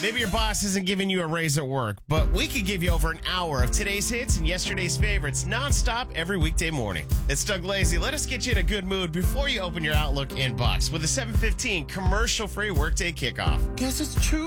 Maybe your boss isn't giving you a raise at work, but we could give you over an hour of today's hits and yesterday's favorites nonstop every weekday morning. It's Doug Lazy. Let us get you in a good mood before you open your Outlook inbox with a 7:15 commercial-free workday kickoff. Guess it's true.